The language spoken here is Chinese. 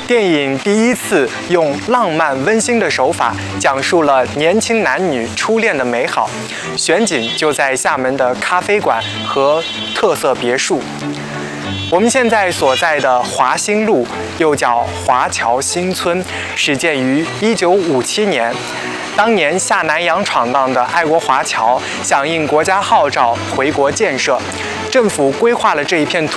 电影第一次用浪漫温馨的手法讲述了年轻男女初恋的美好，选景就在厦门的咖啡馆和特色别墅。我们现在所在的华新路，又叫华侨新村，始建于1957年。当年下南洋闯荡的爱国华侨响应国家号召回国建设，政府规划了这一片土